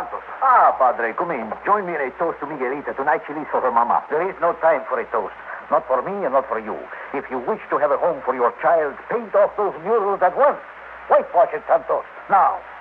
Santos. Ah, Padre, come in. Join me in a toast to Miguelita. Tonight she leaves for her mama. There is no time for a toast. Not for me and not for you. If you wish to have a home for your child, paint off those murals at once. Whitewash it, Santos. Now.